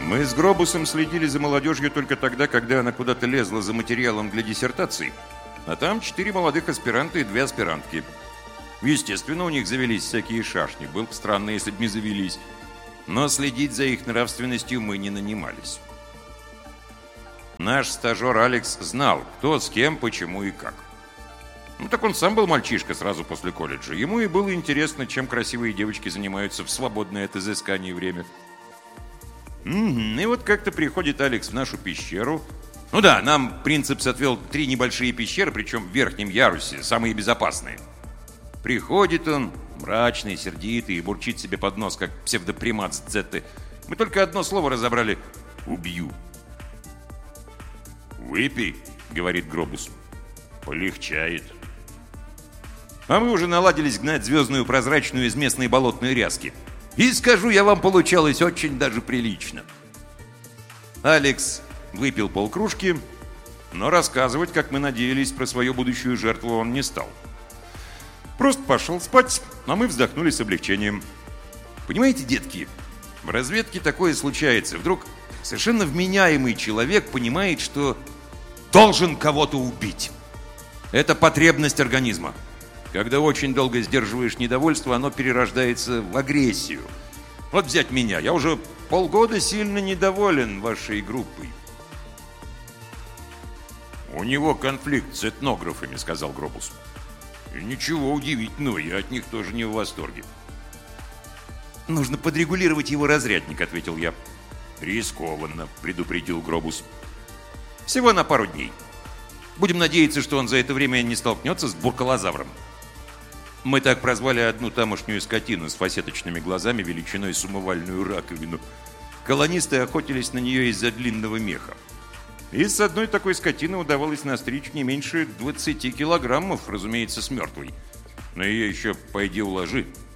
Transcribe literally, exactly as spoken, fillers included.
Мы с Гробусом следили за молодежью только тогда, когда она куда-то лезла за материалом для диссертации. А там четыре молодых аспиранта и две аспирантки. Естественно, у них завелись всякие шашни. Было бы странно, если бы не завелись. Но следить за их нравственностью мы не нанимались. Наш стажер Алекс знал, кто с кем, почему и как. Ну так он сам был мальчишка сразу после колледжа. Ему и было интересно, чем красивые девочки занимаются в свободное от изысканий время. И вот как-то приходит Алекс в нашу пещеру. Ну да, нам Принцепс отвел три небольшие пещеры, причем в верхнем ярусе, самые безопасные. Приходит он, мрачный, сердитый, и бурчит себе под нос, как псевдопримат с дзетты. Мы только одно слово разобрали — «убью». «Выпей», — говорит Гробус. «Полегчает». А мы уже наладились гнать звездную прозрачную из местной болотной ряски. И, скажу я вам, получалось очень даже прилично. Алекс выпил полкружки, но рассказывать, как мы надеялись, про свою будущую жертву он не стал. Просто пошел спать, а мы вздохнули с облегчением. Понимаете, детки, в разведке такое случается. Вдруг совершенно вменяемый человек понимает, что должен кого-то убить. Это потребность организма. Когда очень долго сдерживаешь недовольство, оно перерождается в агрессию. Вот взять меня. Я уже полгода сильно недоволен вашей группой. «У него конфликт с этнографами», — сказал Гробус. «И ничего удивительного, я от них тоже не в восторге». «Нужно подрегулировать его разрядник», — ответил я. «Рискованно», — предупредил Гробус. «Всего на пару дней. Будем надеяться, что он за это время не столкнется с буркалозавром». Мы так прозвали одну тамошнюю скотину с фасеточными глазами величиной с умывальную раковину. Колонисты охотились на нее из-за длинного меха. И с одной такой скотины удавалось настричь не меньше двадцати килограммов, разумеется, с мертвой. Но ее еще пойди уложи.